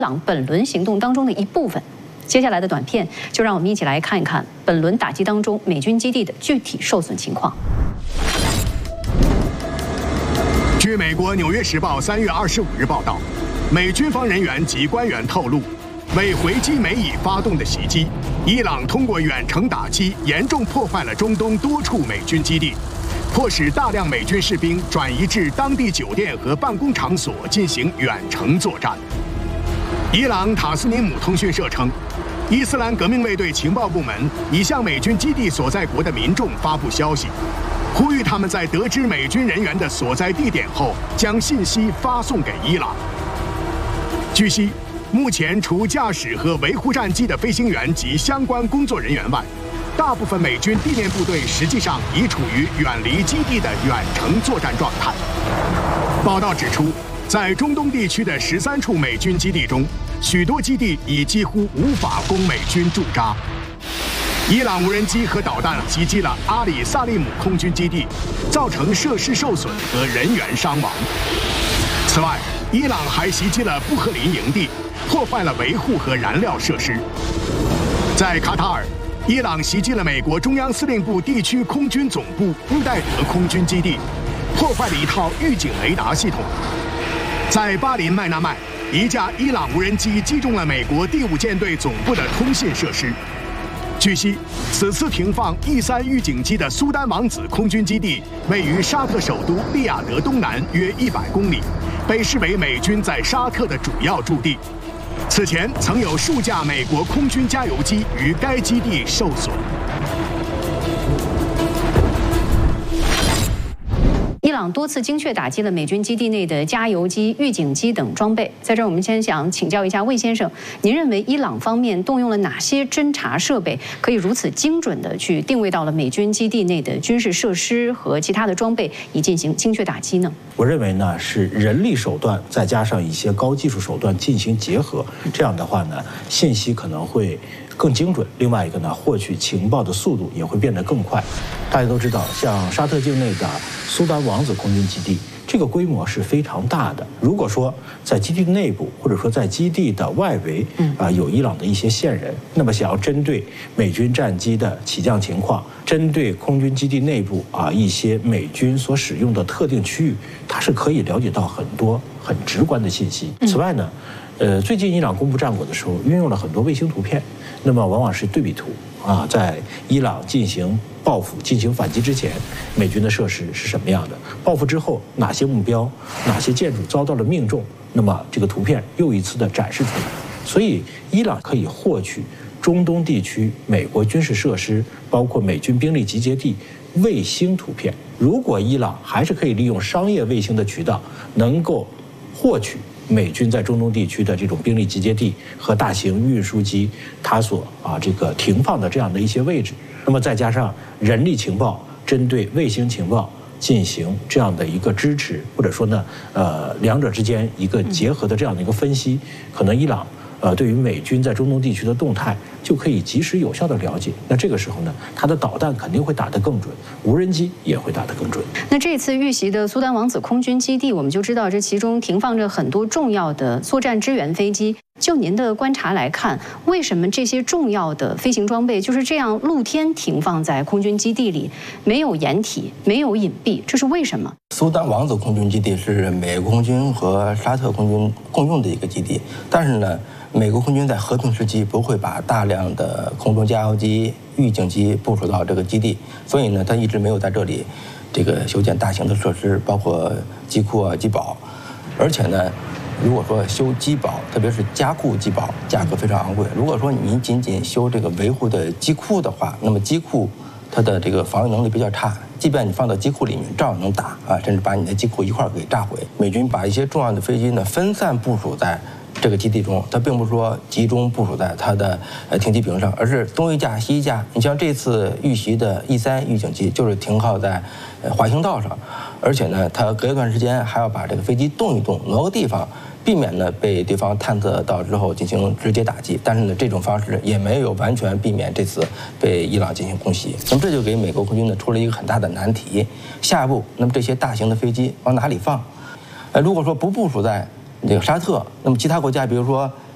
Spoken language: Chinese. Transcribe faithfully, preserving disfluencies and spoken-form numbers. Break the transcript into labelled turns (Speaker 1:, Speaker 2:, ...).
Speaker 1: 朗本轮行动当中的一部分。接下来的短片就让我们一起来看一看本轮打击当中美军基地的具体受损情况。
Speaker 2: 据美国《纽约时报》三月二十五日报道，美军方人员及官员透露，为回击美以发动的袭击，伊朗通过远程打击严重破坏了中东多处美军基地，迫使大量美军士兵转移至当地酒店和办公场所进行远程作战。伊朗塔斯尼姆通讯社称，伊斯兰革命卫队情报部门已向美军基地所在国的民众发布消息，呼吁他们在得知美军人员的所在地点后，将信息发送给伊朗。据悉，目前除驾驶和维护战机的飞行员及相关工作人员外，大部分美军地面部队实际上已处于远离基地的远程作战状态。报道指出，在中东地区的十三处美军基地中，许多基地已几乎无法供美军驻扎。伊朗无人机和导弹袭击了阿里萨利姆空军基地，造成设施受损和人员伤亡。此外，伊朗还袭击了布赫林营地，破坏了维护和燃料设施。在卡塔尔，伊朗袭击了美国中央司令部地区空军总部乌代德空军基地，破坏了一套预警雷达系统。在巴林麦纳麦，一架伊朗无人机击中了美国第五舰队总部的通信设施。据悉，此次停放 E 三预警机的苏丹王子空军基地位于沙特首都利雅得东南约一百公里，被视为美军在沙特的主要驻地。此前曾有数架美国空军加油机于该基地受损。
Speaker 1: 伊朗多次精确打击了美军基地内的加油机、预警机等装备。在这儿，我们先想请教一下魏先生，您认为伊朗方面动用了哪些侦察设备，可以如此精准地去定位到了美军基地内的军事设施和其他的装备，以进行精确打击呢？
Speaker 3: 我认为呢，是人力手段再加上一些高技术手段进行结合，这样的话呢，信息可能会更精准。另外一个呢，获取情报的速度也会变得更快。大家都知道，像沙特境内的苏丹王子空军基地，这个规模是非常大的。如果说在基地内部或者说在基地的外围啊、呃、有伊朗的一些线人，那么想要针对美军战机的起降情况，针对空军基地内部啊一些美军所使用的特定区域，它是可以了解到很多很直观的信息。此外呢，呃，最近伊朗公布战果的时候，运用了很多卫星图片，那么往往是对比图啊，在伊朗进行报复、进行反击之前，美军的设施是什么样的？报复之后，哪些目标、哪些建筑遭到了命中？那么这个图片又一次的展示出来。所以，伊朗可以获取中东地区美国军事设施，包括美军兵力集结地卫星图片。如果伊朗还是可以利用商业卫星的渠道，能够获取美军在中东地区的这种兵力集结地和大型运输机它所啊这个停放的这样的一些位置，那么再加上人力情报针对卫星情报进行这样的一个支持，或者说呢呃两者之间一个结合的这样的一个分析，可能伊朗呃对于美军在中东地区的动态就可以及时有效的了解。那这个时候呢，它的导弹肯定会打得更准，无人机也会打得更准。
Speaker 1: 那这次遇袭的苏丹王子空军基地，我们就知道这其中停放着很多重要的作战支援飞机。就您的观察来看，为什么这些重要的飞行装备就是这样露天停放在空军基地里，没有掩体，没有隐蔽？这是为什么？
Speaker 4: 苏丹王子空军基地是美国空军和沙特空军共用的一个基地，但是呢，美国空军在和平时期不会把大量的空中加油机、预警机部署到这个基地，所以呢，他一直没有在这里这个修建大型的设施，包括机库啊、机堡，而且呢。如果说修机堡，特别是加固机堡，价格非常昂贵。如果说你仅仅修这个维护的机库的话，那么机库它的这个防御能力比较差，即便你放到机库里面，照样能打啊，甚至把你的机库一块给炸毁。美军把一些重要的飞机呢分散部署在这个基地中，它并不是说集中部署在它的呃停机坪上，而是东一架西一架。你像这次遇袭的 E 三预警机，就是停靠在呃滑行道上，而且呢，它隔一段时间还要把这个飞机动一动，挪个地方。避免呢被对方探测到之后进行直接打击，但是呢这种方式也没有完全避免这次被伊朗进行空袭。那么这就给美国空军呢出了一个很大的难题。下一步，那么这些大型的飞机往哪里放？呃，如果说不部署在这个沙特，那么其他国家，比如说